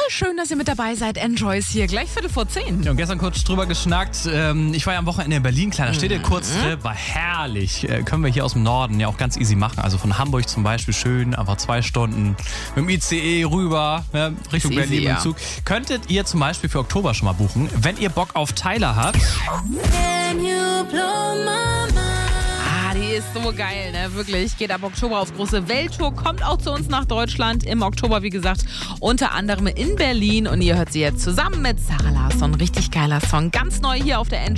schön, dass ihr mit dabei seid. Enjoy ist hier, gleich 9:45. Ja, und gestern kurz drüber geschnackt. Ich war ja am Wochenende in Berlin, kleiner Städtekurztrip, war herrlich. Können wir hier aus dem Norden ja auch ganz easy machen. Also von Hamburg zum Beispiel schön, einfach 2 Stunden mit dem ICE rüber, Richtung Easy, Berlin ja. im Zug. Könntet ihr zum Beispiel für Oktober schon mal buchen, wenn ihr Bock auf Tyler habt. Die ist so geil, ne? Wirklich. Geht ab Oktober auf große Welttour, kommt auch zu uns nach Deutschland. Im Oktober, wie gesagt, unter anderem in Berlin. Und ihr hört sie jetzt zusammen mit Sarah Larsson. Richtig geiler Song. Ganz neu hier auf der Enjoy.